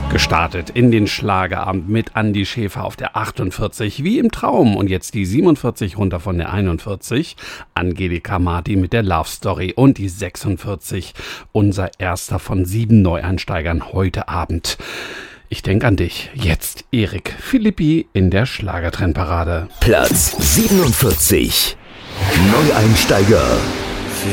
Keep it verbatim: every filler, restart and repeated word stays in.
Gestartet in den Schlagerabend mit Andi Schäfer auf der achtundvierzig, wie im Traum. Und jetzt die siebenundvierzig runter von der einundvierzig. Angelika Marti mit der Love Story und die sechsundvierzig. Unser erster von sieben Neueinsteigern heute Abend. Ich denke an dich. Jetzt Erik Philippi in der Schlagertrendparade. Platz siebenundvierzig. Neueinsteiger.